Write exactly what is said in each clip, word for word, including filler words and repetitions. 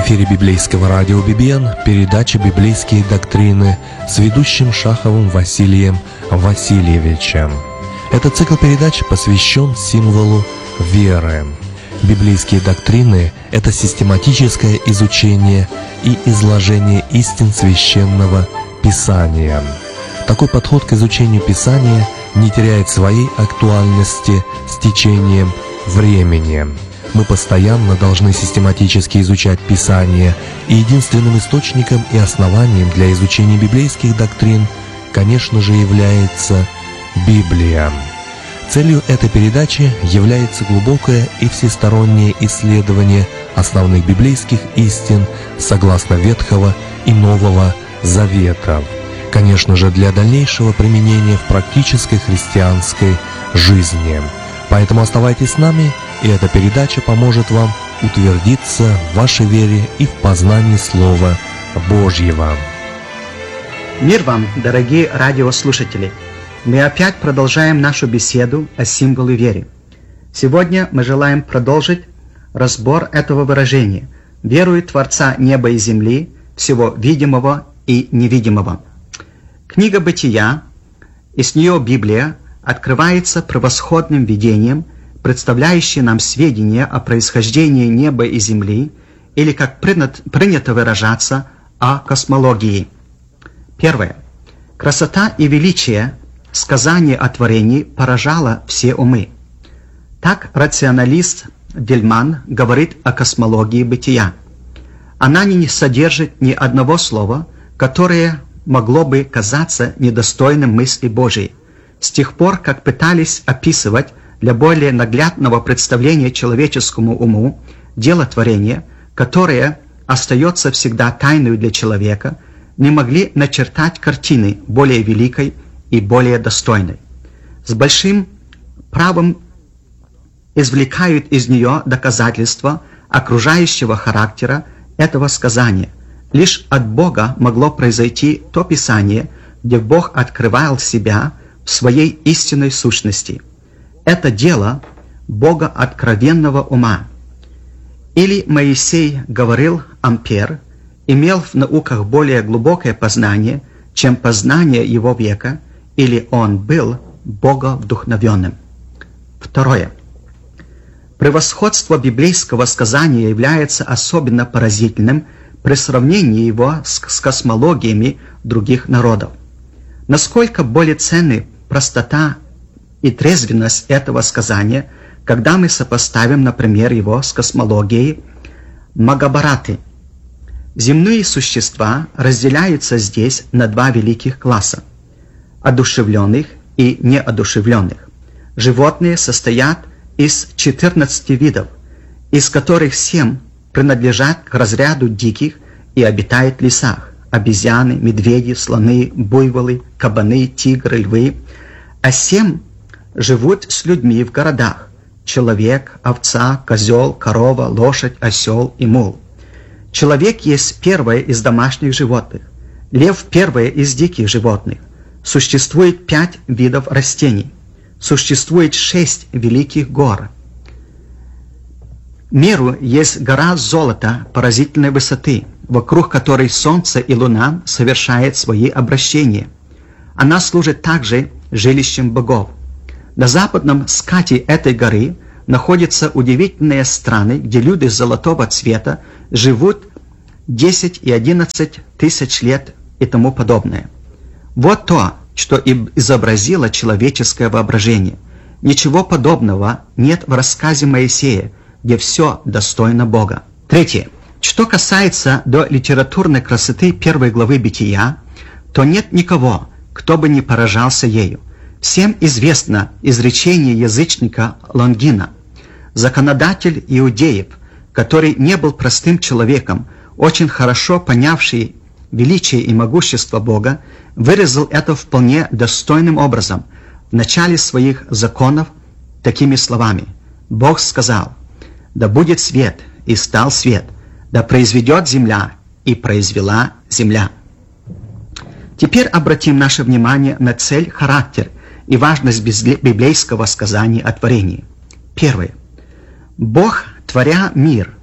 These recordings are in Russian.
эфире библейского радио би би эн передача «Библейские доктрины» с ведущим Шаховым Василием Васильевичем. Этот цикл передач посвящен символу веры. Библейские доктрины – это систематическое изучение и изложение истин Священного Писания. Такой подход к изучению Писания не теряет своей актуальности с течением времени. Мы постоянно должны систематически изучать Писание, и единственным источником и основанием для изучения библейских доктрин, конечно же, является Библия. Целью этой передачи является глубокое и всестороннее исследование основных библейских истин согласно Ветхого и Нового Заветов, конечно же, для дальнейшего применения в практической христианской жизни. Поэтому оставайтесь с нами, и эта передача поможет вам утвердиться в вашей вере и в познании Слова Божьего. Мир вам, дорогие радиослушатели! Мы опять продолжаем нашу беседу о символе веры. Сегодня мы желаем продолжить разбор этого выражения «Верую Творца неба и земли, всего видимого и невидимого». Книга Бытия, и с нее Библия, открывается превосходным видением, представляющее нам сведения о происхождении неба и земли, или, как принято выражаться, о космологии. Первое. Красота и величие сказания о творении поражало все умы. Так рационалист Вельман говорит о космологии бытия. Она не содержит ни одного слова, которое могло бы казаться недостойным мысли Божией, с тех пор, как пытались описывать для более наглядного представления человеческому уму дело творения, которое остается всегда тайной для человека, не могли начертать картины более великой и более достойной. С большим правом извлекают из нее доказательства окружающего характера этого сказания. Лишь от Бога могло произойти то Писание, где Бог открывал себя в своей истинной сущности. Это дело Бога откровенного ума. Или Моисей говорил, Ампер имел в науках более глубокое познание, чем познание его века, или он был боговдухновенным. Второе. Превосходство библейского сказания является особенно поразительным при сравнении его с, с космологиями других народов. Насколько более ценны простота и трезвенность этого сказания, когда мы сопоставим, например, его с космологией Магабараты. Земные существа разделяются здесь на два великих класса – одушевленных и неодушевленных. Животные состоят из четырнадцати видов, из которых семь принадлежат к разряду диких и обитают в лесах – обезьяны, медведи, слоны, буйволы, кабаны, тигры, львы, а семь живут с людьми в городах – человек, овца, козел, корова, лошадь, осел и мул. Человек есть первое из домашних животных, лев первое из диких животных. Существует пять видов растений, существует шесть великих гор. Миру есть гора золота поразительной высоты, вокруг которой солнце и луна совершают свои обращения. Она служит также жилищем богов. На западном скате этой горы находятся удивительные страны, где люди золотого цвета живут десять и одиннадцать тысяч лет и тому подобное. Вот то, что изобразило человеческое воображение. Ничего подобного нет в рассказе Моисея, где все достойно Бога. Третье. Что касается до литературной красоты первой главы Бытия, то нет никого, кто бы не поражался ею. Всем известно изречение язычника Лонгина. Законодатель иудеев, который не был простым человеком, очень хорошо понявший величие и могущество Бога, выразил это вполне достойным образом в начале своих законов такими словами. Бог сказал: «Да будет свет, и стал свет, да произведет земля, и произвела земля». Теперь обратим наше внимание на цель, характер и важность библейского сказания о творении. Первое. Бог, творя мир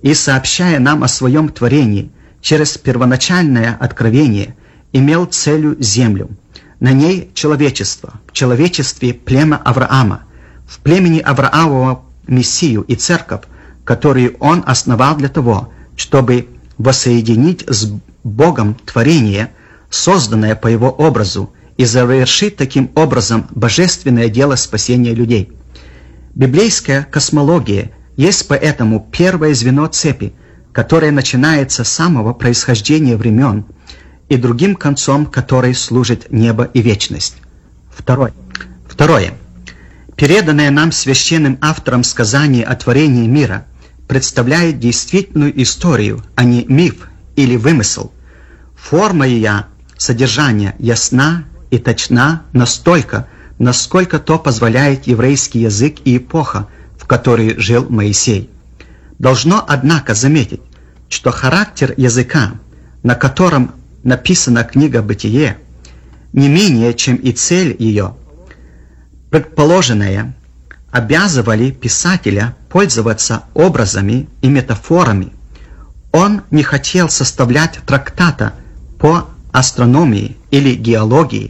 и, сообщая нам о своем творении через первоначальное откровение, имел целью землю. На ней человечество, в человечестве племя Авраама, в племени Авраамова Мессию и церковь, которую он основал для того, чтобы воссоединить с Богом творение, созданное по его образу, и завершить таким образом божественное дело спасения людей. Библейская космология есть поэтому первое звено цепи, которое начинается с самого происхождения времен, и другим концом которой служит небо и вечность. Второе. Второе. Переданное нам священным автором сказание о творении мира представляет действительную историю, а не миф или вымысел. Форма ее содержания ясна и точна настолько, насколько то позволяет еврейский язык и эпоха, в которой жил Моисей. Должно, однако, заметить, что характер языка, на котором написана книга «Бытие», не менее, чем и цель ее, предположенная, обязывали писателя пользоваться образами и метафорами. Он не хотел составлять трактата по астрономии или геологии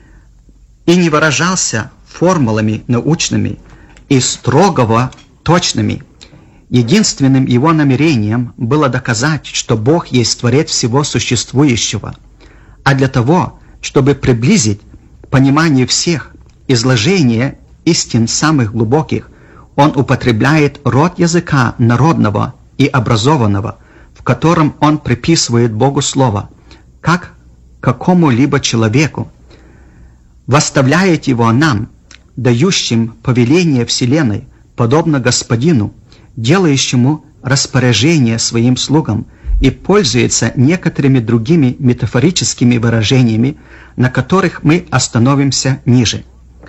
и не выражался формулами научными и строго точными. Единственным его намерением было доказать, что Бог есть Творец всего существующего, а для того, чтобы приблизить к пониманию всех изложение истин самых глубоких, он употребляет род языка народного и образованного, в котором он приписывает Богу Слово, как какому-либо человеку, восставляет его нам, дающим повеление Вселенной, подобно Господину, делающему распоряжение своим слугам, и пользуется некоторыми другими метафорическими выражениями, на которых мы остановимся ниже.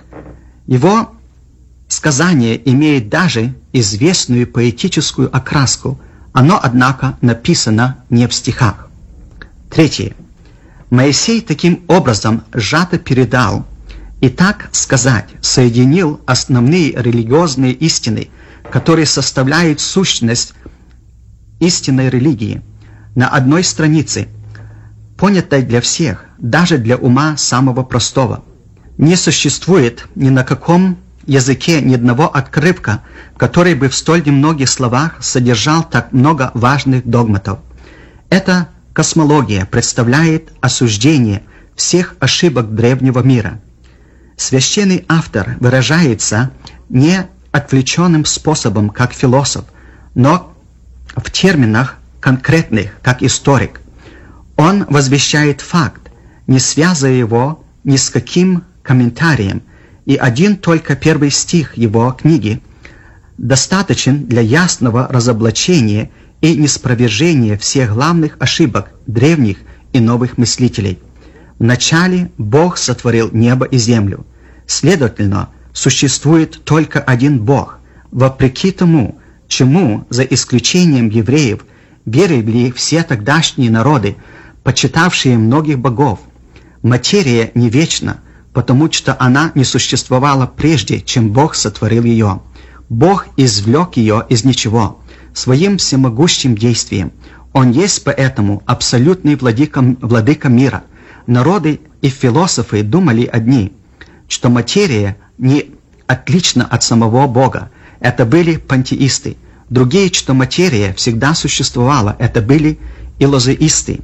Его сказание имеет даже известную поэтическую окраску, оно, однако, написано не в стихах. Третье. Моисей таким образом сжато передал и, так сказать, соединил основные религиозные истины, которые составляют сущность истинной религии, на одной странице, понятой для всех, даже для ума самого простого. Не существует ни на каком языке ни одного отрывка, который бы в столь немногих словах содержал так много важных догматов. Эта космология представляет осуждение всех ошибок древнего мира. Священный автор выражается не отвлеченным способом, как философ, но в терминах конкретных, как историк. Он возвещает факт, не связывая его ни с каким комментарием, и один только первый стих его книги достаточен для ясного разоблачения и неспровержения всех главных ошибок древних и новых мыслителей. Вначале Бог сотворил небо и землю. Следовательно, существует только один Бог, вопреки тому, чему, за исключением евреев, верили все тогдашние народы, почитавшие многих богов. Материя не вечна, потому что она не существовала прежде, чем Бог сотворил ее. Бог извлек ее из ничего, своим всемогущим действием. Он есть поэтому абсолютный владыка, владыка мира. Народы и философы думали одни, что материя не отлична от самого Бога. Это были пантеисты. Другие, что материя всегда существовала. Это были илозеисты.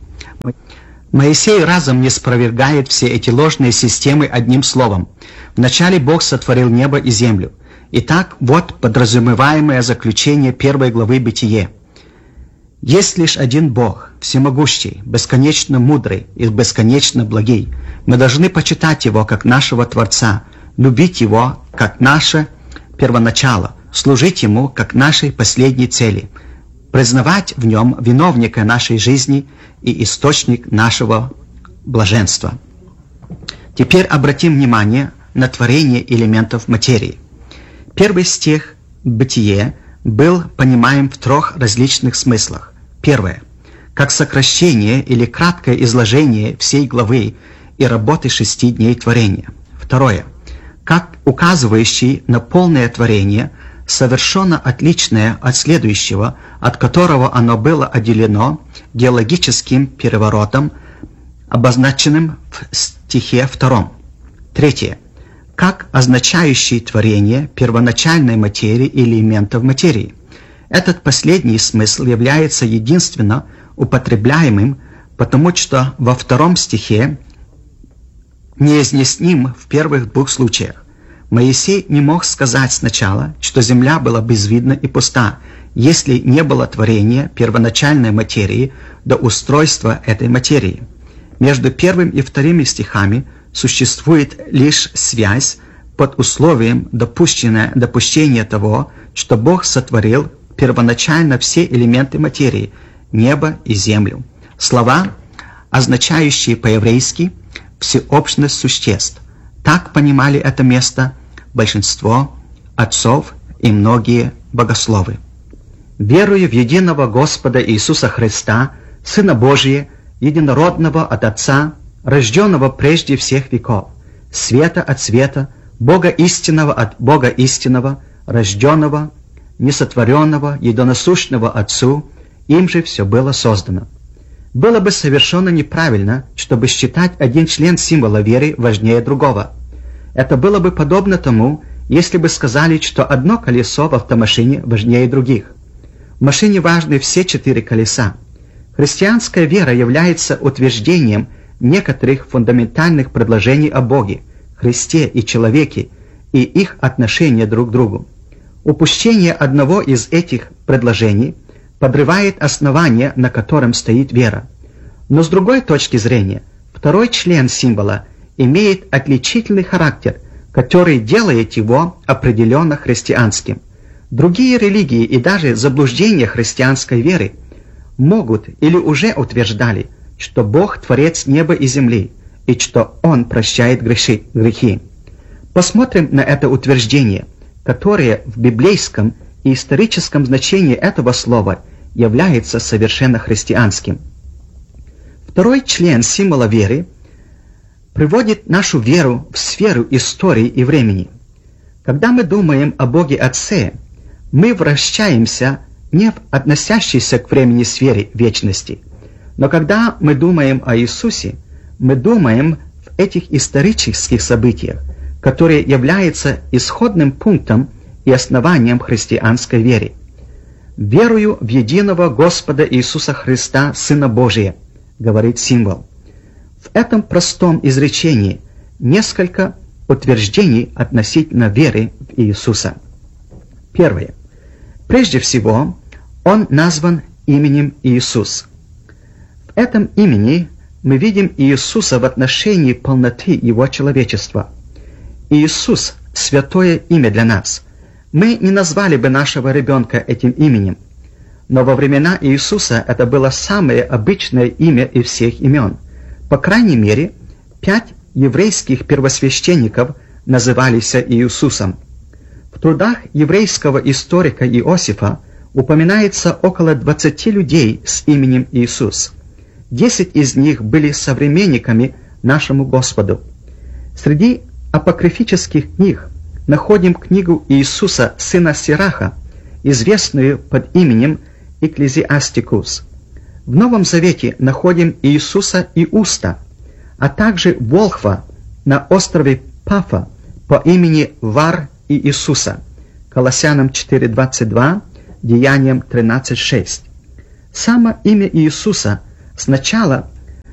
Моисей разом не спровергает все эти ложные системы одним словом. Вначале Бог сотворил небо и землю. Итак, вот подразумеваемое заключение первой главы Бытие. Есть лишь один Бог, всемогущий, бесконечно мудрый и бесконечно благий. Мы должны почитать Его как нашего Творца, любить Его как наше первоначало, служить Ему как нашей последней цели, признавать в Нем виновника нашей жизни и источник нашего блаженства. Теперь обратим внимание на творение элементов материи. Первый стих «Бытие» был понимаем в трех различных смыслах. Первое. Как сокращение или краткое изложение всей главы и работы шести дней творения. Второе. Как указывающий на полное творение, совершенно отличное от следующего, от которого оно было отделено геологическим переворотом, обозначенным в стихе втором. Третье. Как означающий творение первоначальной материи или элементов материи. Этот последний смысл является единственно употребляемым, потому что во втором стихе неизъясним в первых двух случаях. Моисей не мог сказать сначала, что земля была безвидна и пуста, если не было творения первоначальной материи до устройства этой материи. Между первым и вторыми стихами существует лишь связь под условием допущения, допущения того, что Бог сотворил первоначально все элементы материи, небо и землю. Слова, означающие по-еврейски всеобщность существ. Так понимали это место большинство отцов и многие богословы. Верую в единого Господа Иисуса Христа, Сына Божия, единородного от Отца, рожденного прежде всех веков, света от света, Бога истинного от Бога истинного, рожденного, несотворенного, единосущного Отцу, им же все было создано. Было бы совершенно неправильно, чтобы считать один член символа веры важнее другого. Это было бы подобно тому, если бы сказали, что одно колесо в автомашине важнее других. В машине важны все четыре колеса. Христианская вера является утверждением некоторых фундаментальных предложений о Боге, Христе и человеке и их отношения друг к другу. Упущение одного из этих предложений подрывает основание, на котором стоит вера. Но с другой точки зрения, второй член символа имеет отличительный характер, который делает его определенно христианским. Другие религии и даже заблуждения христианской веры могут или уже утверждали, что Бог творец неба и земли, и что Он прощает грехи. Посмотрим на это утверждение, которое в библейском и историческом значении этого слова является совершенно христианским. Второй член символа веры приводит нашу веру в сферу истории и времени. Когда мы думаем о Боге Отце, мы вращаемся не в относящейся к времени сфере вечности, но когда мы думаем о Иисусе, мы думаем в этих исторических событиях, которые являются исходным пунктом и основанием христианской веры. «Верую в единого Господа Иисуса Христа, Сына Божия», говорит символ. В этом простом изречении несколько утверждений относительно веры в Иисуса. Первое. Прежде всего, Он назван именем Иисус. В этом имени мы видим Иисуса в отношении полноты Его человечества. Иисус – святое имя для нас. Мы не назвали бы нашего ребенка этим именем, но во времена Иисуса это было самое обычное имя из всех имен. По крайней мере, пять еврейских первосвященников назывались Иисусом. В трудах еврейского историка Иосифа упоминается около двадцати людей с именем Иисус. Десять из них были современниками нашему Господу. Среди апокрифических книг находим книгу Иисуса, сына Сираха, известную под именем Экклезиастикус. В Новом Завете находим Иисуса Иуста, а также Волхва на острове Пафа по имени Вар и Иисуса, Колоссянам четыре двадцать два, Деяниям тринадцать шесть. Само имя Иисуса сначала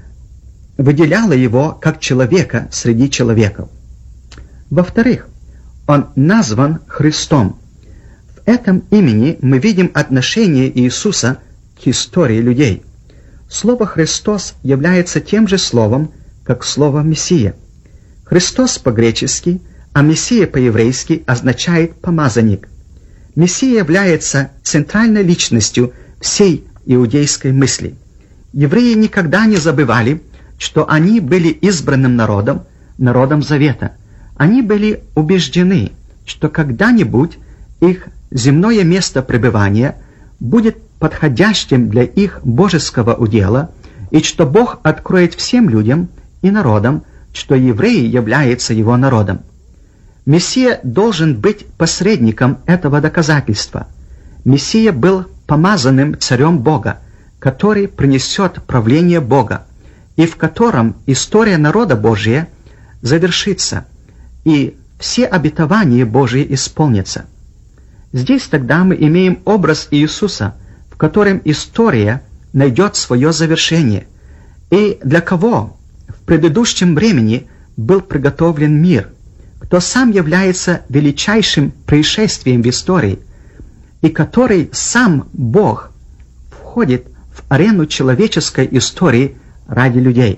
выделяло его как человека среди человеков. Во-вторых, Он назван Христом. В этом имени мы видим отношение Иисуса к истории людей. Слово «Христос» является тем же словом, как слово «Мессия». Христос по-гречески, а Мессия по-еврейски означает «помазанник». Мессия является центральной личностью всей иудейской мысли. Евреи никогда не забывали, что они были избранным народом, народом Завета. Они были убеждены, что когда-нибудь их земное место пребывания будет подходящим для их божеского удела, и что Бог откроет всем людям и народам, что евреи являются Его народом. Мессия должен быть посредником этого доказательства. Мессия был помазанным царем Бога, который принесет правление Бога, и в котором история народа Божия завершится, и все обетования Божьи исполнятся. Здесь тогда мы имеем образ Иисуса, в котором история найдет свое завершение, и для кого в предыдущем времени был приготовлен мир, кто сам является величайшим происшествием в истории, и который сам Бог входит в арену человеческой истории ради людей.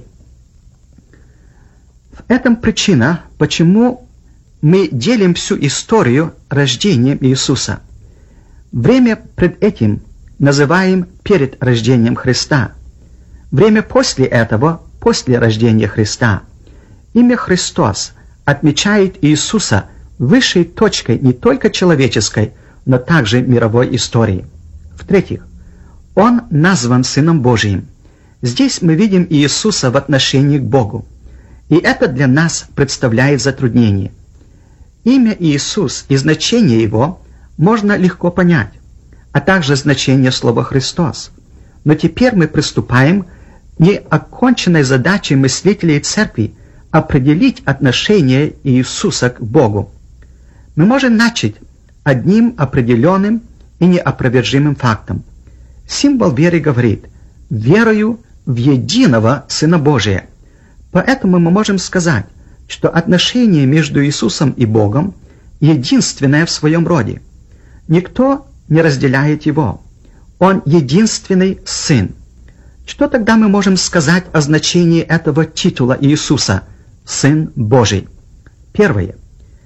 В этом причина, почему мы делим всю историю рождением Иисуса. Время пред этим называем перед рождением Христа. Время после этого – после рождения Христа. Имя Христос отмечает Иисуса высшей точкой не только человеческой, но также мировой истории. В-третьих, Он назван Сыном Божиим. Здесь мы видим Иисуса в отношении к Богу. И это для нас представляет затруднение. Имя Иисус и значение Его можно легко понять, а также значение слова «Христос». Но теперь мы приступаем к неоконченной задаче мыслителей Церкви определить отношение Иисуса к Богу. Мы можем начать одним определенным и неопровержимым фактом. Символ веры говорит «верою в единого Сына Божия». Поэтому мы можем сказать, что отношение между Иисусом и Богом единственное в своем роде. Никто не разделяет его. Он единственный Сын. Что тогда мы можем сказать о значении этого титула Иисуса «Сын Божий»? Первое.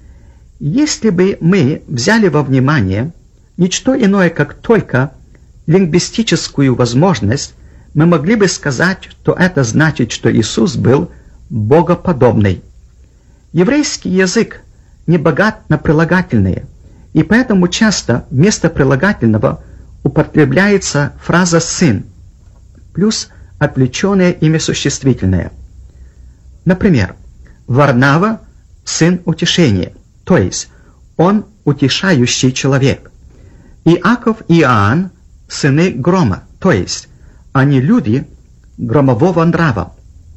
Если бы мы взяли во внимание ничто иное, как только лингвистическую возможность, мы могли бы сказать, что это значит, что Иисус был богоподобный. Еврейский язык не богат на прилагательные, и поэтому часто вместо прилагательного употребляется фраза «сын» плюс отвлеченное имя существительное. Например, Варнава – сын утешения, то есть он утешающий человек. Иаков и Иоанн – сыны грома, то есть они люди громового нрава.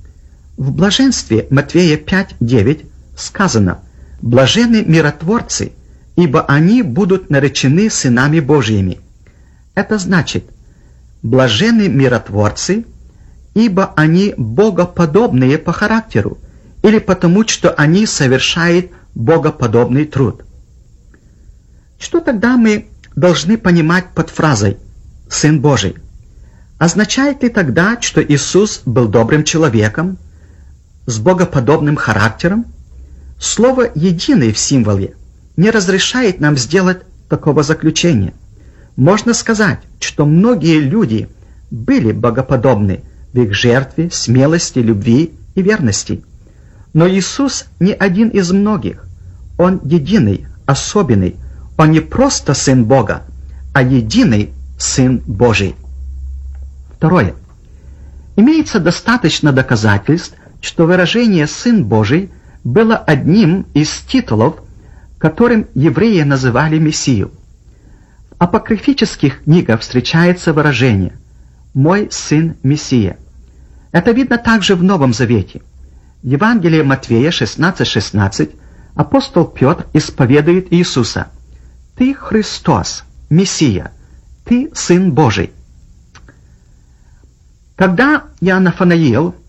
В блаженстве Матвея пять девять сказано «Блаженны миротворцы, ибо они будут наречены сынами Божьими». Это значит «блаженны миротворцы, ибо они богоподобные по характеру, или потому, что они совершают богоподобный труд». Что тогда мы должны понимать под фразой «Сын Божий»? Означает ли тогда, что Иисус был добрым человеком, с богоподобным характером? Слово «единый» в символе не разрешает нам сделать такого заключения. Можно сказать, что многие люди были богоподобны в их жертве, смелости, любви и верности. Но Иисус не один из многих. Он единый, особенный. Он не просто Сын Бога, а единый Сын Божий. Второе. Имеется достаточно доказательств, что выражение «Сын Божий» было одним из титулов, которым евреи называли Мессию. В апокрифических книгах встречается выражение «Мой Сын Мессия». Это видно также в Новом Завете. В Евангелии Матвея шестнадцать шестнадцать апостол Петр исповедует Иисуса: «Ты Христос, Мессия, Ты Сын Божий». Когда Иоаннафанаил